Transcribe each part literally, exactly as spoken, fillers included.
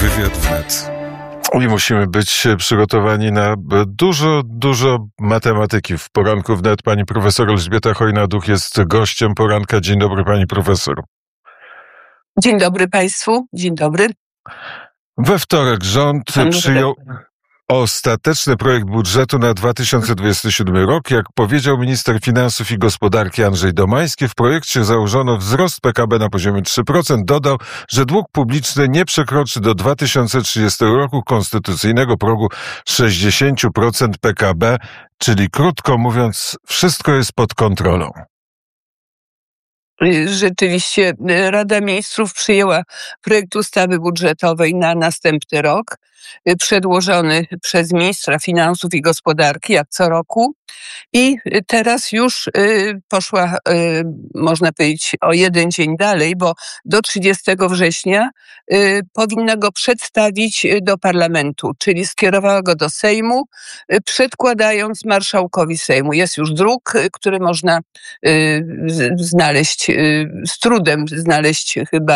Wywiad wnet. I musimy być przygotowani na dużo, dużo matematyki w poranku wnet. Pani profesor Elżbieta Chojna-Duch jest gościem poranka. Dzień dobry, pani profesor. Dzień dobry państwu. Dzień dobry. We wtorek rząd Pan przyjął ostateczny projekt budżetu na dwa tysiące dwudziesty siódmy rok. Jak powiedział minister finansów i gospodarki Andrzej Domański, w projekcie założono wzrost P K B na poziomie trzy procent. Dodał, że dług publiczny nie przekroczy do dwa tysiące trzydziestego roku konstytucyjnego progu sześćdziesiąt procent P K B, czyli krótko mówiąc, wszystko jest pod kontrolą. Rzeczywiście Rada Ministrów przyjęła projekt ustawy budżetowej na następny rok, przedłożony przez ministra finansów i gospodarki, jak co roku. I teraz już poszła, można powiedzieć, o jeden dzień dalej, bo do trzydziestego września powinna go przedstawić do parlamentu, czyli skierowała go do Sejmu, przedkładając marszałkowi Sejmu. Jest już druk, który można znaleźć, z trudem znaleźć chyba,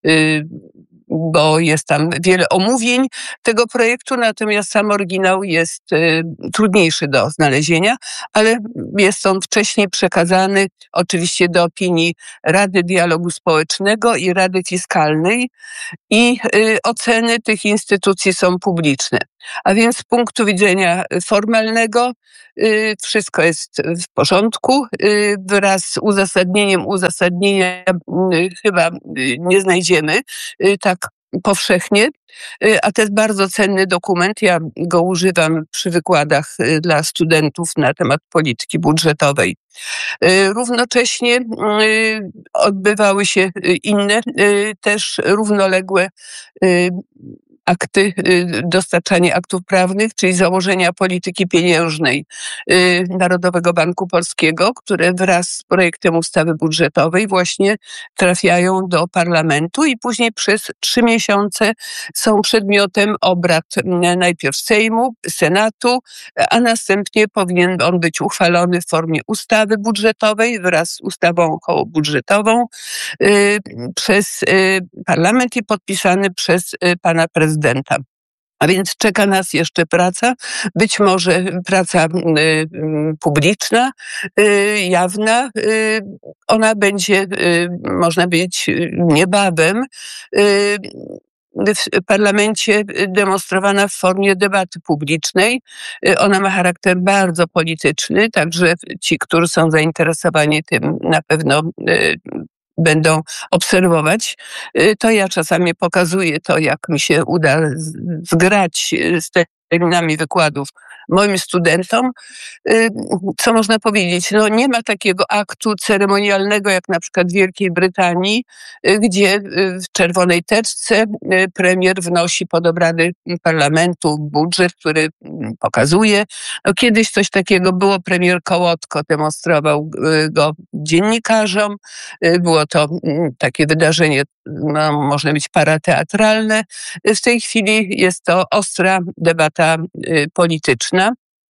bo jest tam wiele omówień tego projektu, natomiast sam oryginał jest y, trudniejszy do znalezienia, ale jest on wcześniej przekazany oczywiście do opinii Rady Dialogu Społecznego i Rady Fiskalnej i y, oceny tych instytucji są publiczne. A więc z punktu widzenia formalnego y, wszystko jest w porządku. Y, wraz z uzasadnieniem uzasadnienia y, chyba y, nie znajdziemy y, tak powszechnie, a to jest bardzo cenny dokument. Ja go używam przy wykładach dla studentów na temat polityki budżetowej. Równocześnie odbywały się inne, też równoległe akty, dostarczanie aktów prawnych, czyli założenia polityki pieniężnej Narodowego Banku Polskiego, które wraz z projektem ustawy budżetowej właśnie trafiają do parlamentu i później przez trzy miesiące są przedmiotem obrad najpierw Sejmu, Senatu, a następnie powinien on być uchwalony w formie ustawy budżetowej wraz z ustawą okołobudżetową przez parlament i podpisany przez pana prezydenta. Prezydenta. A więc czeka nas jeszcze praca, być może praca y, y, publiczna, y, jawna. Y, ona będzie, y, można powiedzieć, niebawem y, w parlamencie demonstrowana w formie debaty publicznej. Ona ma charakter bardzo polityczny, także ci, którzy są zainteresowani tym, na pewno y, będą obserwować. To ja czasami pokazuję to, jak mi się uda zgrać z terminami wykładów moim studentom. Co można powiedzieć? No nie ma takiego aktu ceremonialnego jak na przykład w Wielkiej Brytanii, gdzie w czerwonej teczce premier wnosi pod obrady parlamentu budżet, który pokazuje. No kiedyś coś takiego było, premier Kołotko demonstrował go dziennikarzom. Było to takie wydarzenie, no, można być parateatralne. W tej chwili jest to ostra debata polityczna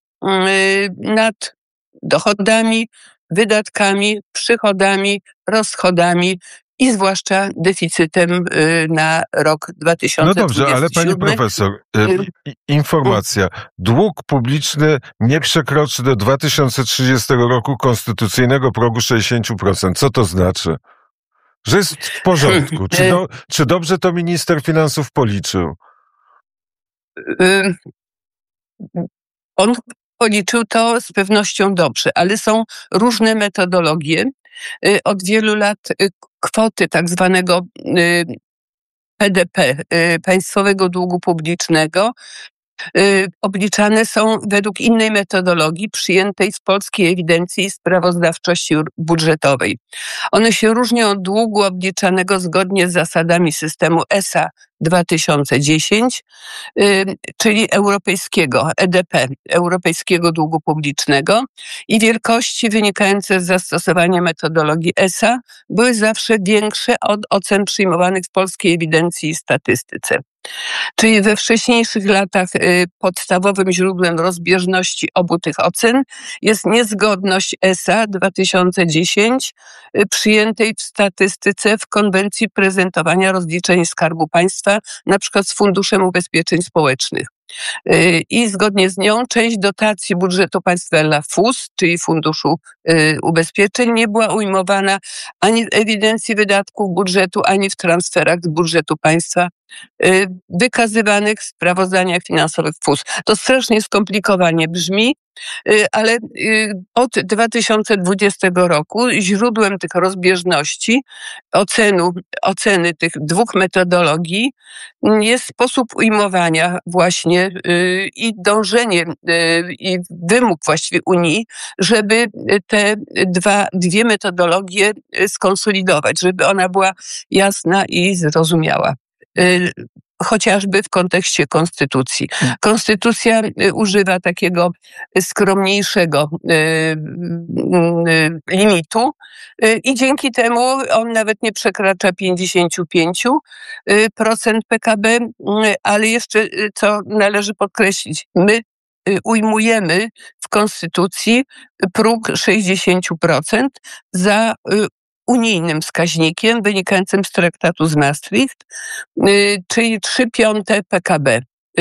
nad dochodami, wydatkami, przychodami, rozchodami i zwłaszcza deficytem na rok dwa tysiące dwudziesty siódmy. No dobrze, ale pani profesor, informacja. Dług publiczny nie przekroczy do dwa tysiące trzydziestego roku konstytucyjnego progu sześćdziesiąt procent. Co to znaczy? Że jest w porządku. Czy, do, czy dobrze to minister finansów policzył? On policzył to z pewnością dobrze, ale są różne metodologie. Od wielu lat kwoty tak zwanego P D P, państwowego długu publicznego, obliczane są według innej metodologii przyjętej z Polskiej Ewidencji Sprawozdawczości Budżetowej. One się różnią od długu obliczanego zgodnie z zasadami systemu E S A dwa tysiące dziesięć, czyli europejskiego E D P, europejskiego długu publicznego, i wielkości wynikające z zastosowania metodologii E S A były zawsze większe od ocen przyjmowanych w Polskiej Ewidencji i Statystyce. Czyli we wcześniejszych latach podstawowym źródłem rozbieżności obu tych ocen jest niezgodność E S A dwa tysiące dziesięć przyjętej w statystyce w konwencji prezentowania rozliczeń Skarbu Państwa państwa, na przykład z Funduszem Ubezpieczeń Społecznych. I zgodnie z nią część dotacji budżetu państwa dla F U S, czyli Funduszu Ubezpieczeń, nie była ujmowana ani w ewidencji wydatków budżetu, ani w transferach z budżetu państwa wykazywanych w sprawozdaniach finansowych F U S. To strasznie skomplikowanie brzmi, ale od dwa tysiące dwudziestego roku źródłem tych rozbieżności, ocenu, oceny tych dwóch metodologii jest sposób ujmowania właśnie i dążenie i wymóg właściwie Unii, żeby te dwa, dwie metodologie skonsolidować, żeby ona była jasna i zrozumiała. Chociażby w kontekście konstytucji. Konstytucja używa takiego skromniejszego limitu i dzięki temu on nawet nie przekracza pięćdziesiąt pięć procent P K B, ale jeszcze, co należy podkreślić, my ujmujemy w konstytucji próg sześćdziesiąt procent za unijnym wskaźnikiem wynikającym z traktatu z Maastricht, czyli trzy piąte P K B.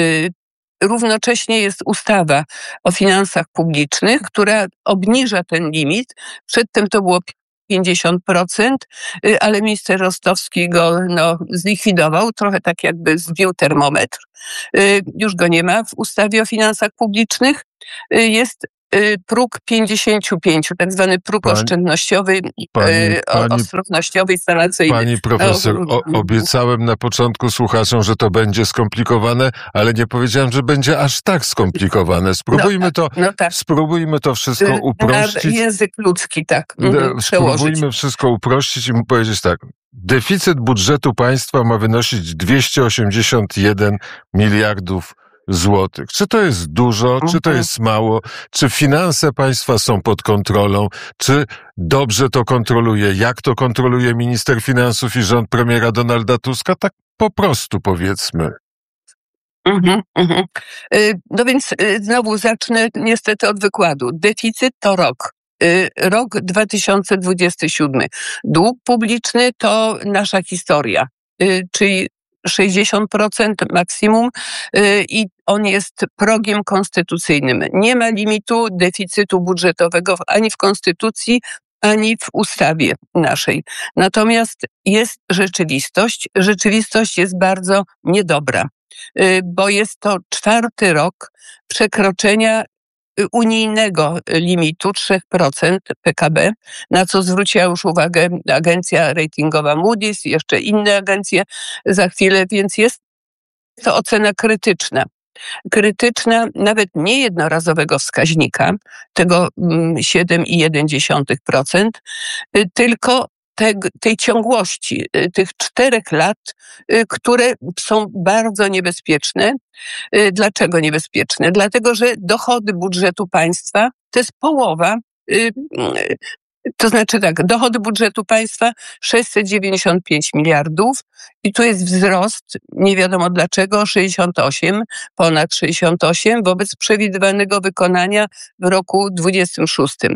Równocześnie jest ustawa o finansach publicznych, która obniża ten limit. Przedtem to było pięćdziesiąt procent, ale minister Rostowski go no, zlikwidował, trochę tak jakby zbił termometr. Już go nie ma w ustawie o finansach publicznych. Jest próg pięćdziesiąt pięć, tak zwany próg pani, oszczędnościowy, pani, pani, ostrożnościowy i sanacyjny. Pani profesor, o, obiecałem na początku słuchaczom, że to będzie skomplikowane, ale nie powiedziałem, że będzie aż tak skomplikowane. Spróbujmy, no, to, no tak. spróbujmy to wszystko uprościć. Na język ludzki, tak. Mhm, spróbujmy wszystko uprościć i mu powiedzieć tak. Deficyt budżetu państwa ma wynosić dwieście osiemdziesiąt jeden miliardów złotych. Czy to jest dużo, czy to jest mało, czy finanse państwa są pod kontrolą, czy dobrze to kontroluje, jak to kontroluje minister finansów i rząd premiera Donalda Tuska? Tak po prostu powiedzmy. Mhm, mhm. No więc znowu zacznę niestety od wykładu. Deficyt to rok. Rok dwa tysiące dwudziesty siódmy. Dług publiczny to nasza historia, czyli sześćdziesiąt procent maksimum i on jest progiem konstytucyjnym. Nie ma limitu deficytu budżetowego ani w konstytucji, ani w ustawie naszej. Natomiast jest rzeczywistość. Rzeczywistość jest bardzo niedobra, bo jest to czwarty rok przekroczenia unijnego limitu trzy procent P K B, na co zwróciła już uwagę agencja ratingowa Moody's, jeszcze inne agencje za chwilę, więc jest to ocena krytyczna. Krytyczna nawet nie jednorazowego wskaźnika, tego siedem i jeden dziesiątych procent, tylko te, tej ciągłości, tych czterech lat, które są bardzo niebezpieczne. Dlaczego niebezpieczne? Dlatego, że dochody budżetu państwa to jest połowa, to znaczy tak, dochody budżetu państwa sześćset dziewięćdziesiąt pięć miliardów i tu jest wzrost, nie wiadomo dlaczego, sześćdziesiąt osiem, ponad sześćdziesiąt osiem wobec przewidywanego wykonania w roku dwudziestym szóstym.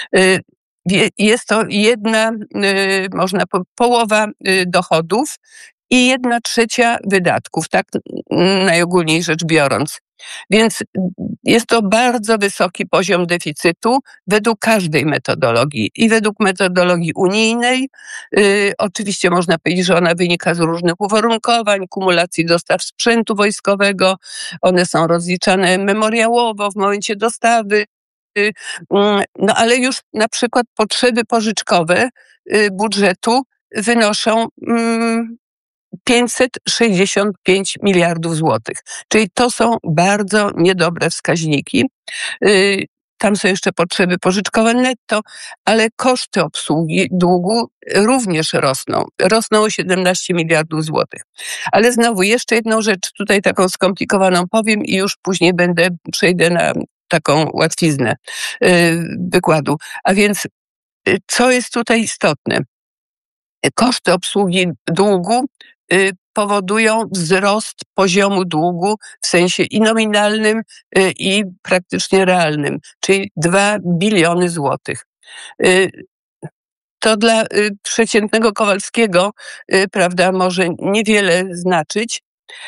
Jest to jedna, można powiedzieć, połowa dochodów i jedna trzecia wydatków, tak najogólniej rzecz biorąc. Więc jest to bardzo wysoki poziom deficytu według każdej metodologii i według metodologii unijnej. Yy, oczywiście można powiedzieć, że ona wynika z różnych uwarunkowań, kumulacji dostaw sprzętu wojskowego. One są rozliczane memoriałowo w momencie dostawy. Yy, no ale już na przykład potrzeby pożyczkowe yy, budżetu wynoszą yy, pięćset sześćdziesiąt pięć miliardów złotych. Czyli to są bardzo niedobre wskaźniki. Tam są jeszcze potrzeby pożyczkowe netto, ale koszty obsługi długu również rosną. Rosną o siedemnaście miliardów złotych. Ale znowu jeszcze jedną rzecz tutaj taką skomplikowaną powiem i już później będę, przejdę na taką łatwiznę wykładu. A więc co jest tutaj istotne? Koszty obsługi długu powodują wzrost poziomu długu w sensie i nominalnym, i praktycznie realnym, czyli dwa biliony złotych. to dla przeciętnego Kowalskiego, prawda, może niewiele znaczyć,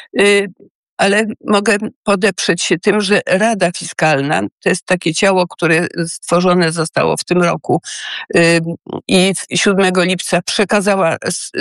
ale mogę podeprzeć się tym, że Rada Fiskalna to jest takie ciało, które stworzone zostało w tym roku i siódmego lipca przekazała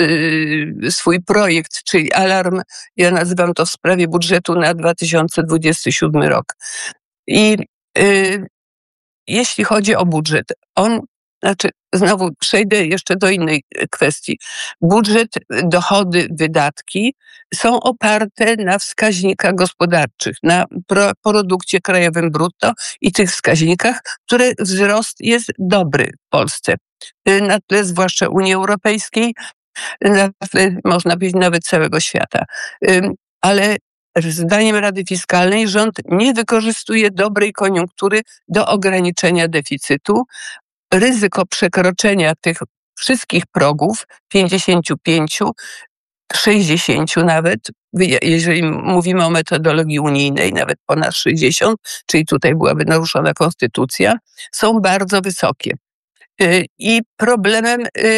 swój projekt, czyli alarm, ja nazywam to w sprawie budżetu na dwa tysiące dwudziesty siódmy rok. I y, jeśli chodzi o budżet, on, znaczy znowu przejdę jeszcze do innej kwestii. Budżet, dochody, wydatki są oparte na wskaźnikach gospodarczych, na pro, produkcie krajowym brutto i tych wskaźnikach, które wzrost jest dobry w Polsce. Na tle zwłaszcza Unii Europejskiej, na tle można powiedzieć nawet całego świata. Ale zdaniem Rady Fiskalnej rząd nie wykorzystuje dobrej koniunktury do ograniczenia deficytu. Ryzyko przekroczenia tych wszystkich progów, pięćdziesięciu pięciu, sześćdziesięciu nawet, jeżeli mówimy o metodologii unijnej, nawet ponad sześćdziesiąt, czyli tutaj byłaby naruszona konstytucja, są bardzo wysokie. I problemem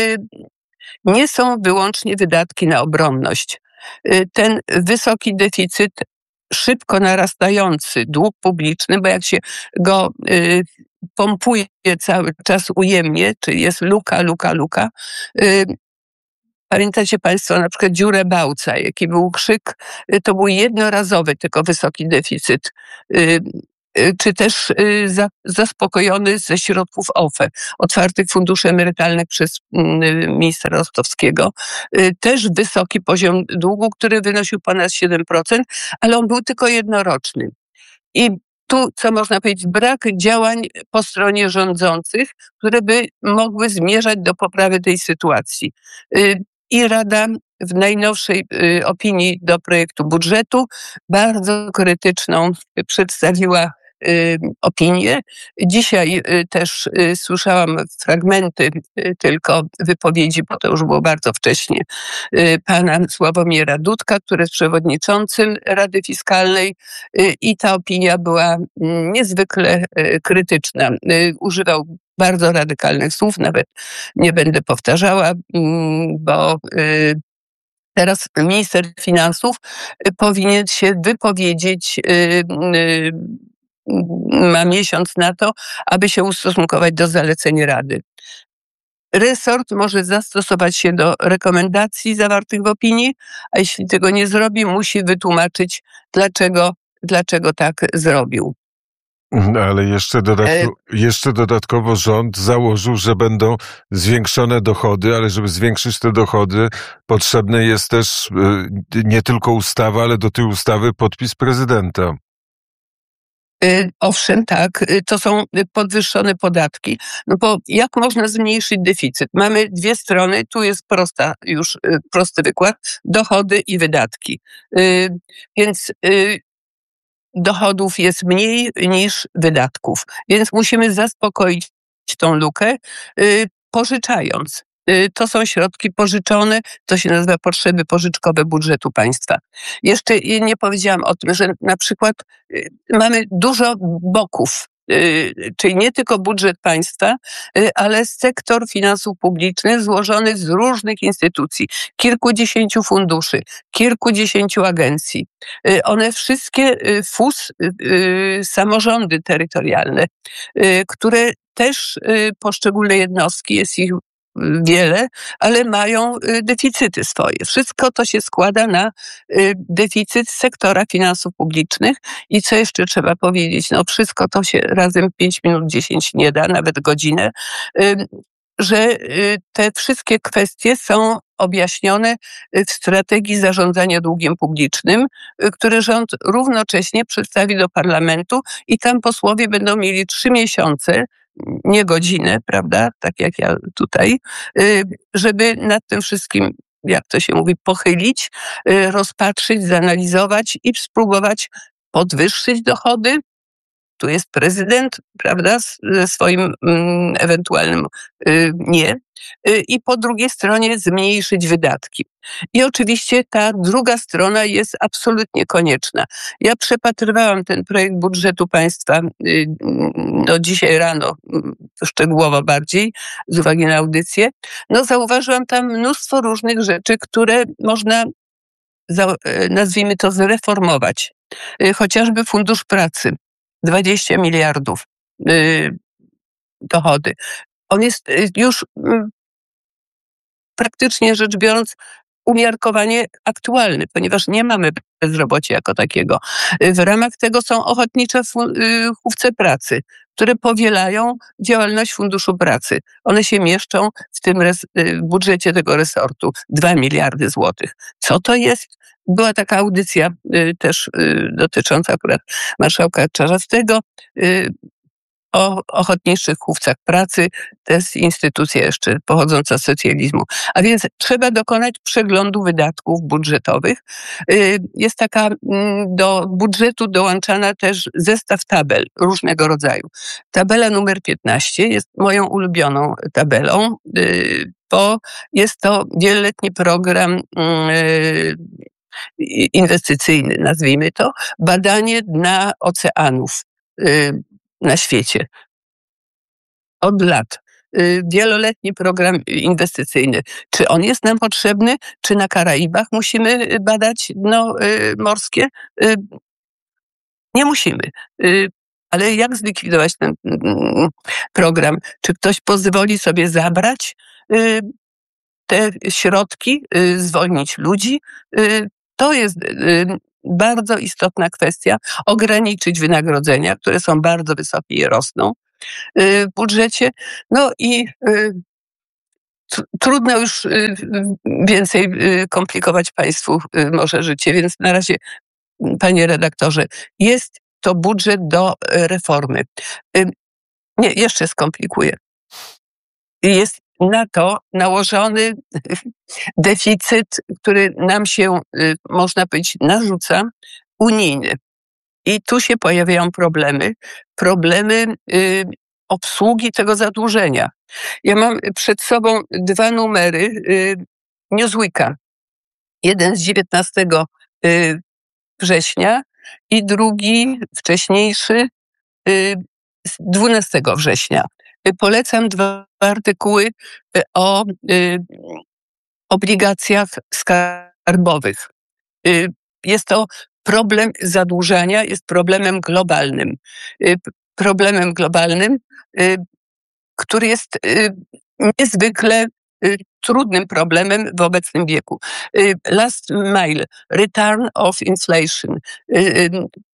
nie są wyłącznie wydatki na obronność. Ten wysoki deficyt, szybko narastający dług publiczny, bo jak się go y, pompuje cały czas ujemnie, czyli jest luka, luka, luka. Y, pamiętacie Państwo na przykład dziurę Bałca, jaki był krzyk, y, to był jednorazowy tylko wysoki deficyt. Y, czy też za, zaspokojony ze środków O F E, otwartych funduszy emerytalnych przez ministra Rostowskiego. Też wysoki poziom długu, który wynosił ponad siedem procent, ale on był tylko jednoroczny. I tu, co można powiedzieć, brak działań po stronie rządzących, które by mogły zmierzać do poprawy tej sytuacji. I Rada w najnowszej opinii do projektu budżetu bardzo krytyczną przedstawiła opinię. Dzisiaj też słyszałam fragmenty tylko wypowiedzi, bo to już było bardzo wcześnie, pana Sławomira Dudka, który jest przewodniczącym Rady Fiskalnej, i ta opinia była niezwykle krytyczna. Używał bardzo radykalnych słów, nawet nie będę powtarzała, bo teraz minister finansów powinien się wypowiedzieć, ma miesiąc na to, aby się ustosunkować do zaleceń Rady. Resort może zastosować się do rekomendacji zawartych w opinii, a jeśli tego nie zrobi, musi wytłumaczyć, dlaczego, dlaczego tak zrobił. Ale jeszcze, dodatko, jeszcze dodatkowo rząd założył, że będą zwiększone dochody, ale żeby zwiększyć te dochody, potrzebne jest też nie tylko ustawa, ale do tej ustawy podpis prezydenta. Owszem, tak, to są podwyższone podatki. No bo jak można zmniejszyć deficyt? Mamy dwie strony, tu jest prosta, już prosty wykład, dochody i wydatki. Więc dochodów jest mniej niż wydatków, więc musimy zaspokoić tą lukę, pożyczając. To są środki pożyczone, to się nazywa potrzeby pożyczkowe budżetu państwa. Jeszcze nie powiedziałam o tym, że na przykład mamy dużo boków, czyli nie tylko budżet państwa, ale sektor finansów publicznych złożony z różnych instytucji, kilkudziesięciu funduszy, kilkudziesięciu agencji. One wszystkie F U S, samorządy terytorialne, które też poszczególne jednostki, jest ich wiele, ale mają deficyty swoje. Wszystko to się składa na deficyt sektora finansów publicznych i co jeszcze trzeba powiedzieć, no wszystko to się razem pięć minut, dziesięć nie da, nawet godzinę, że te wszystkie kwestie są objaśnione w strategii zarządzania długiem publicznym, które rząd równocześnie przedstawi do parlamentu i tam posłowie będą mieli trzy miesiące, nie godzinę, prawda, tak jak ja tutaj, żeby nad tym wszystkim, jak to się mówi, pochylić, rozpatrzyć, zanalizować i spróbować podwyższyć dochody. Tu jest prezydent, prawda, ze swoim mm, ewentualnym y, nie. Y, I po drugiej stronie zmniejszyć wydatki. I oczywiście ta druga strona jest absolutnie konieczna. Ja przepatrywałam ten projekt budżetu państwa no dzisiaj rano, szczegółowo bardziej, z uwagi na audycję. No zauważyłam tam mnóstwo różnych rzeczy, które można, nazwijmy to, zreformować. Chociażby Fundusz Pracy, dwadzieścia miliardów dochody. On jest już praktycznie rzecz biorąc umiarkowanie aktualny, ponieważ nie mamy bezrobocia jako takiego. W ramach tego są ochotnicze chówce pracy, które powielają działalność Funduszu Pracy. One się mieszczą w tym res- w budżecie tego resortu. Dwa miliardy złotych. Co to jest? Była taka audycja też dotycząca akurat marszałka Czarzastego, o ochotniczych chówcach pracy. To jest instytucja jeszcze pochodząca z socjalizmu. A więc trzeba dokonać przeglądu wydatków budżetowych. Jest taka do budżetu dołączana też zestaw tabel różnego rodzaju. Tabela numer piętnaście jest moją ulubioną tabelą, bo jest to wieloletni program inwestycyjny, nazwijmy to, badanie dna oceanów na świecie. Od lat. Wieloletni program inwestycyjny. Czy on jest nam potrzebny? Czy na Karaibach musimy badać dno morskie? Nie musimy. Ale jak zlikwidować ten program? Czy ktoś pozwoli sobie zabrać te środki, zwolnić ludzi? To jest bardzo istotna kwestia. Ograniczyć wynagrodzenia, które są bardzo wysokie i rosną w budżecie. No i trudno już więcej komplikować państwu może życie, więc na razie, panie redaktorze, jest to budżet do reformy. Nie, jeszcze skomplikuję. Jest na to nałożony deficyt, który nam się, można powiedzieć, narzuca, unijny. I tu się pojawiają problemy, problemy y, obsługi tego zadłużenia. Ja mam przed sobą dwa numery y, Newsweeka. Jeden z dziewiętnastego y, września i drugi, wcześniejszy, y, z dwunastego września. Y, polecam dwa artykuły y, o y, obligacjach skarbowych. Y, jest to problem zadłużania, jest problemem globalnym. Y, problemem globalnym, y, który jest y, niezwykle y, trudnym problemem w obecnym wieku. Y, last mile, return of inflation. Y, y,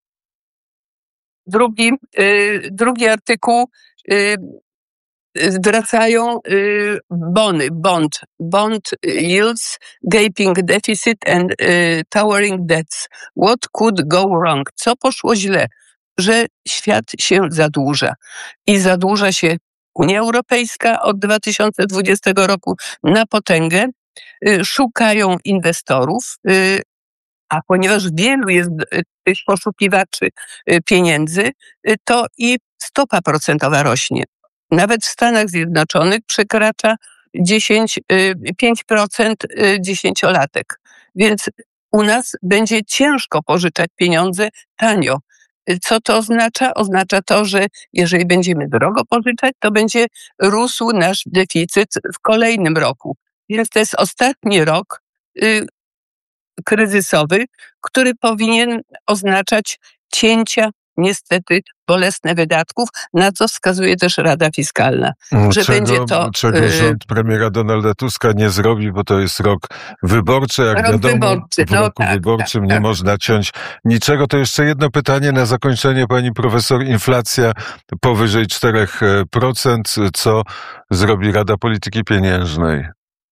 drugi, y, drugi artykuł, y, zwracają y, bony, bond, bond yields, gaping deficit and y, towering debts. What could go wrong? Co poszło źle? Że świat się zadłuża. I zadłuża się Unia Europejska od dwa tysiące dwudziestego roku na potęgę. Y, szukają inwestorów, y, a ponieważ wielu jest tych poszukiwaczy y, pieniędzy, y, to i stopa procentowa rośnie. Nawet w Stanach Zjednoczonych przekracza dziesięć, pięć procent dziesięciolatek. Więc u nas będzie ciężko pożyczać pieniądze tanio. Co to oznacza? Oznacza to, że jeżeli będziemy drogo pożyczać, to będzie rósł nasz deficyt w kolejnym roku. Więc to jest ostatni rok y, kryzysowy, który powinien oznaczać cięcia, niestety, bolesne wydatków, na co wskazuje też Rada Fiskalna. Że czego, będzie to, czego rząd premiera Donalda Tuska nie zrobi, bo to jest rok wyborczy. Jak rok wiadomo, wyborczy. w No, roku tak, wyborczym tak, nie tak. można ciąć niczego. To jeszcze jedno pytanie na zakończenie, pani profesor. Inflacja powyżej czterech procent. Co zrobi Rada Polityki Pieniężnej?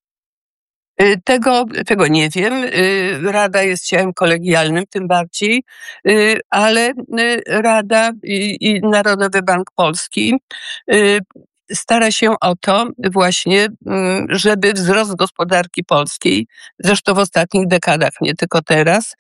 Tego, tego nie wiem. Rada jest ciałem kolegialnym, tym bardziej, ale Rada i, i Narodowy Bank Polski stara się o to właśnie, żeby wzrost gospodarki polskiej, zresztą w ostatnich dekadach, nie tylko teraz,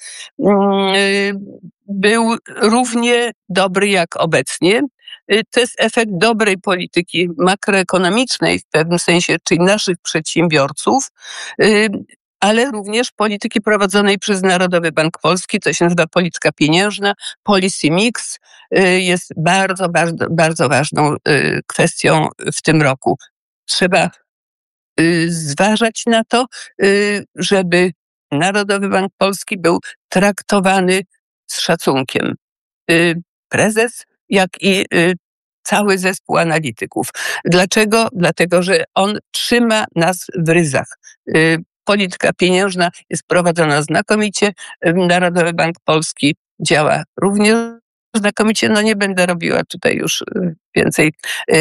był równie dobry jak obecnie. To jest efekt dobrej polityki makroekonomicznej w pewnym sensie, czyli naszych przedsiębiorców, ale również polityki prowadzonej przez Narodowy Bank Polski, to się nazywa polityka pieniężna, policy mix, jest bardzo, bardzo, bardzo ważną kwestią w tym roku. Trzeba zważać na to, żeby Narodowy Bank Polski był traktowany z szacunkiem. Prezes, jak i cały zespół analityków. Dlaczego? Dlatego, że on trzyma nas w ryzach. Polityka pieniężna jest prowadzona znakomicie. Narodowy Bank Polski działa również znakomicie. No nie będę robiła tutaj już więcej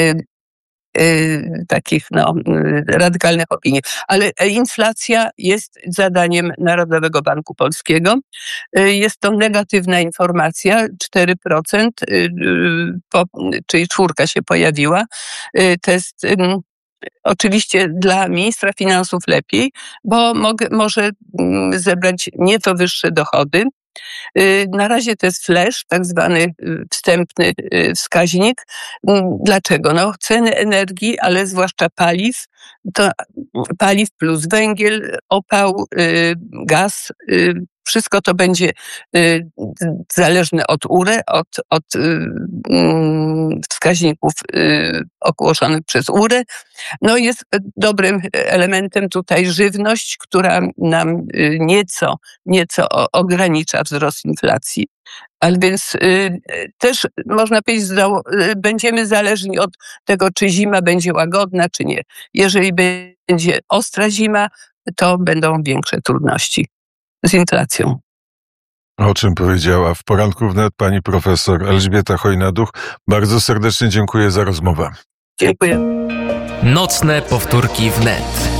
takich no, radykalnych opinii. Ale inflacja jest zadaniem Narodowego Banku Polskiego. Jest to negatywna informacja, cztery procent, czyli czwórka się pojawiła. To jest oczywiście dla ministra finansów lepiej, bo mogę, może zebrać nieco wyższe dochody. Na razie to jest flash, tak zwany wstępny wskaźnik. Dlaczego? No, ceny energii, ale zwłaszcza paliw, to paliw plus węgiel, opał, gaz, wszystko to będzie zależne od U R E, od, od wskaźników ogłoszonych przez U R E. No jest dobrym elementem tutaj żywność, która nam nieco, nieco ogranicza wzrost inflacji. Ale więc y, też można powiedzieć, że będziemy zależni od tego, czy zima będzie łagodna, czy nie. Jeżeli będzie ostra zima, to będą większe trudności z inflacją. O czym powiedziała w Poranku Wnet pani profesor Elżbieta Chojna-Duch. Bardzo serdecznie dziękuję za rozmowę. Dziękuję. Nocne powtórki wnet.